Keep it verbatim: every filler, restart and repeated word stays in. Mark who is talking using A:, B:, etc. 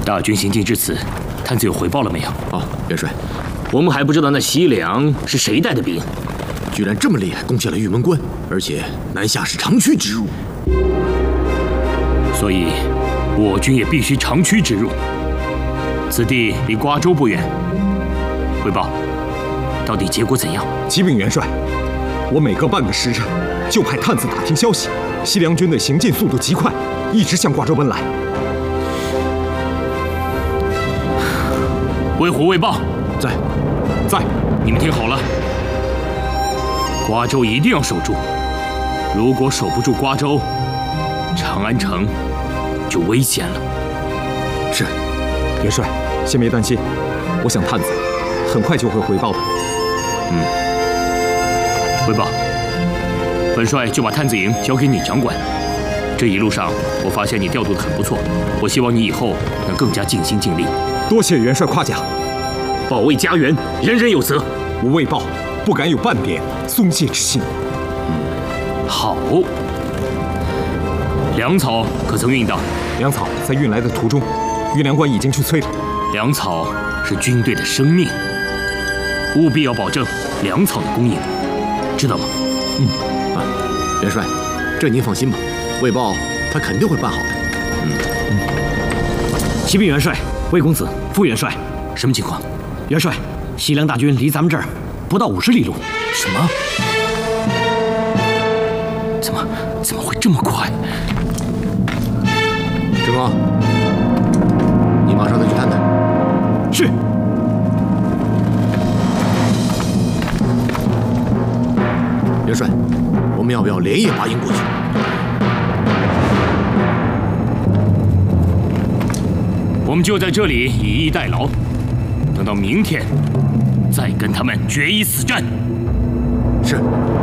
A: 大军行进至此，探子有回报了没有？
B: 哦，元帅，
A: 我们还不知道那西凉是谁带的兵，
B: 居然这么厉害，攻陷了玉门关，而且南下是长驱直入，
A: 所以我军也必须长驱直入。此地离瓜州不远。汇报，到底结果怎样？
C: 启禀元帅，我每隔半个时辰就派探子打听消息，西凉军队行进速度极快，一直向瓜州奔来。
A: 魏虎卫报，
B: 在，
C: 在。
A: 你们听好了，瓜州一定要守住。如果守不住瓜州，长安城就危险了。
B: 是，
C: 元帅，先别担心，我想探子很快就会回报的。
A: 嗯，汇报，本帅就把探子营交给你掌管。这一路上，我发现你调度得很不错，我希望你以后能更加尽心尽力。
C: 多谢元帅夸奖。
A: 保卫家园，人人有责。
C: 我魏豹不敢有半点松懈之心。
A: 嗯，好。粮草可曾运到？
C: 粮草在运来的途中，运粮官已经去催了。
A: 粮草是军队的生命，务必要保证粮草的供应，知道吗？
B: 嗯，啊，元帅，这您放心吧，魏豹他肯定会办好的。
A: 嗯嗯。
D: 启禀元帅，魏公子，副元帅，
A: 什么情况？
D: 元帅，西凉大军离咱们这儿不到五十里路。
A: 什么？怎么怎么会这么快？
B: 志光，你马上再去探探。
D: 是。
B: 元帅，我们要不要连夜拔营过去？
A: 我们就在这里以逸待劳，等到明天再跟他们决一死战。
B: 是。